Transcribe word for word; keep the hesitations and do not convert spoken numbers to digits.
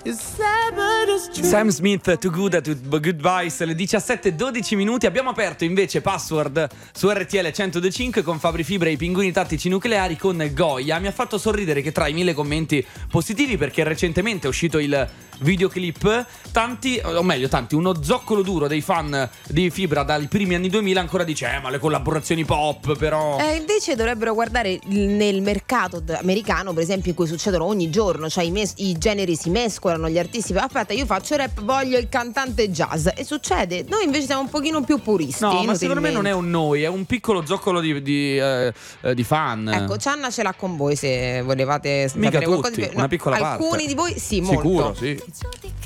Sam Smith, Too Good to Goodbyes, alle diciassette e dodici minuti. Abbiamo aperto invece Password su R T L centodue e cinque con Fabri Fibra e i pinguini tattici nucleari con Goya. Mi ha fatto sorridere che tra i mille commenti positivi, perché recentemente è uscito il videoclip, tanti, o meglio tanti, uno zoccolo duro dei fan di Fibra dai primi anni duemila ancora dice eh, ma le collaborazioni pop però eh, invece dovrebbero guardare nel mercato americano, per esempio, in cui succedono ogni giorno, cioè i, mes- i generi si mescolano, gli artisti, aspetta, io faccio rap, voglio il cantante jazz, e succede. Noi invece siamo un pochino più puristi. No, ma secondo me non è un noi, è un piccolo zoccolo di, di, eh, di fan. Ecco, Cianna ce l'ha con voi se volevate mica sapere tutti, qualcosa di... una no, piccola alcuni parte. di voi sì, molto. Sicuro, sì.